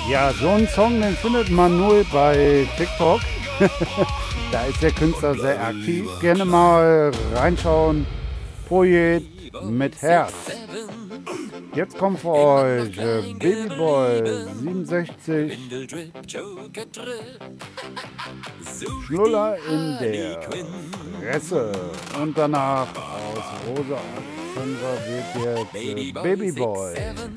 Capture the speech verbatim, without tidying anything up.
Ja, so einen Song, den findet man nur bei TikTok. Da ist der Künstler sehr aktiv. Gerne mal reinschauen. Poet mit Herz. Jetzt kommt für euch äh, Babyboy siebenundsechzig. Schnuller in der Fresse. Und danach aus Rosa Alexandra wird jetzt äh, Babyboy.